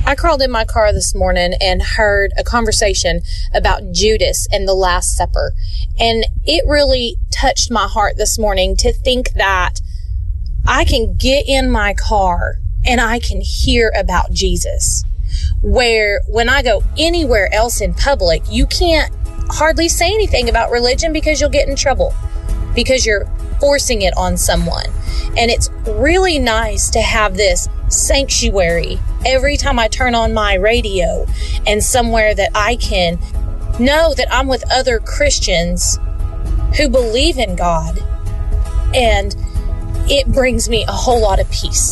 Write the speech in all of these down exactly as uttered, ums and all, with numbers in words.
I crawled in my car this morning and heard a conversation about Judas and the Last Supper. And it really touched my heart this morning to think that I can get in my car and I can hear about Jesus. Where when I go anywhere else in public, you can't hardly say anything about religion because you'll get in trouble, because you're forcing it on someone. And it's really nice to have this sanctuary every time I turn on my radio, and somewhere that I can know that I'm with other Christians who believe in God. And it brings me a whole lot of peace.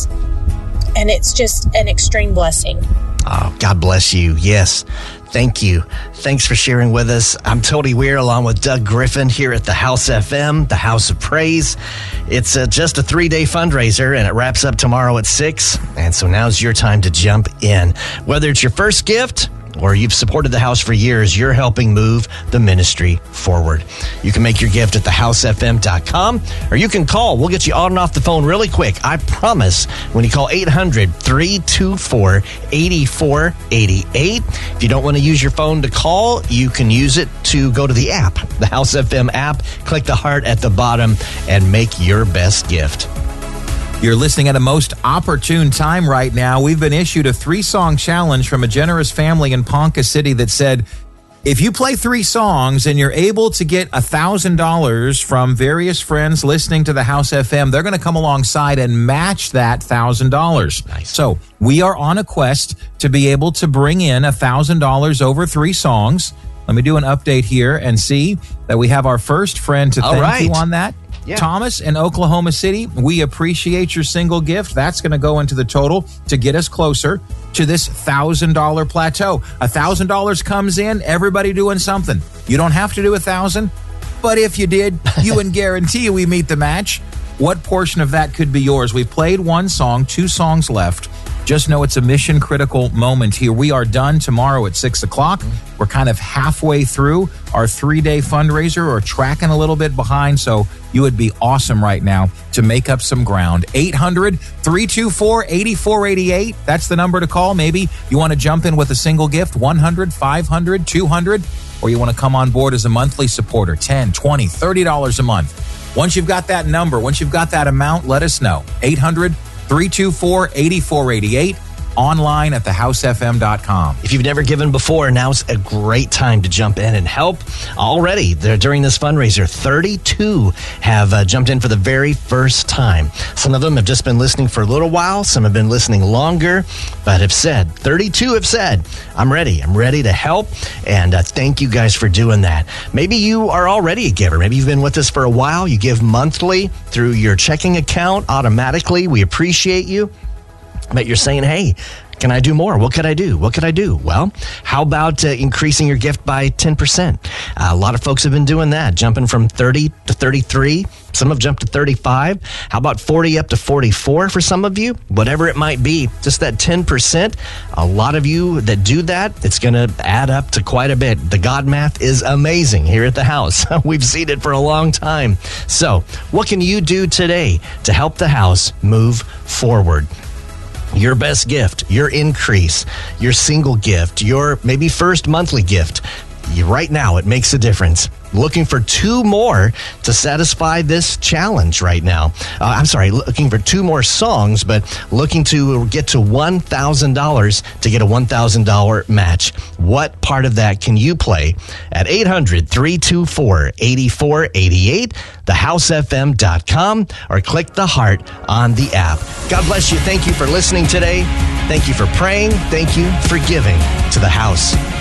And it's just an extreme blessing. Oh, God bless you. Yes. Thank you. Thanks for sharing with us. I'm Tony Weir along with Doug Griffin here at the House F M, the House of Praise. It's uh, just a three-day fundraiser, and it wraps up tomorrow at six. And so now's your time to jump in. Whether it's your first gift or you've supported the house for years, you're helping move the ministry forward. You can make your gift at the house f m dot com, or you can call. We'll get you on and off the phone really quick. I promise, when you call eight hundred, three two four, eight four eight eight. If you don't want to use your phone to call, you can use it to go to the app, the House F M app, click the heart at the bottom, and make your best gift. You're listening at a most opportune time right now. We've been issued a three-song challenge from a generous family in Ponca City that said, if you play three songs and you're able to get one thousand dollars from various friends listening to the House F M, they're going to come alongside and match that one thousand dollars. Nice. So we are on a quest to be able to bring in one thousand dollars over three songs. Let me do an update here and see that we have our first friend to All thank right. you on that. Yeah. Thomas in Oklahoma City, we appreciate your single gift. That's going to go into the total to get us closer to this one thousand dollars plateau. one thousand dollars comes in, everybody doing something. You don't have to do one thousand dollars, but if you did, you would guarantee we meet the match. What portion of that could be yours? We've played one song, two songs left. Just know it's a mission critical moment here. We are done tomorrow at six o'clock. We're kind of halfway through our three-day fundraiser, or tracking a little bit behind, so you would be awesome right now to make up some ground. eight hundred, three two four, eight four eight eight. That's the number to call. Maybe you want to jump in with a single gift, one hundred, five hundred, two hundred, or you want to come on board as a monthly supporter, ten, twenty, thirty dollars a month. Once you've got that number, once you've got that amount, let us know. eight hundred, three two four, eight four eight eight. Online at the house f m dot com. If you've never given before, now's a great time to jump in and help. Already, there, during this fundraiser, thirty-two have uh, jumped in for the very first time. Some of them have just been listening for a little while. Some have been listening longer, but have said, thirty-two have said, I'm ready. I'm ready to help. And uh, thank you guys for doing that. Maybe you are already a giver. Maybe you've been with us for a while. You give monthly through your checking account automatically. We appreciate you. But you're saying, hey, can I do more? What could I do? What could I do? Well, how about uh, increasing your gift by ten percent? Uh, a lot of folks have been doing that, jumping from thirty to thirty-three. Some have jumped to thirty-five. How about forty up to forty-four for some of you? Whatever it might be, just that ten percent. A lot of you that do that, it's going to add up to quite a bit. The God math is amazing here at the house. We've seen it for a long time. So what can you do today to help the house move forward? Your best gift, your increase, your single gift, your maybe first monthly gift. You, right now, it makes a difference. Looking for two more to satisfy this challenge right now. Uh, I'm sorry, looking for two more songs, but looking to get to one thousand dollars to get a one thousand dollars match. What part of that can you play at eight hundred, three two four, eight four eight eight, the house f m dot com, or click the heart on the app. God bless you. Thank you for listening today. Thank you for praying. Thank you for giving to the house.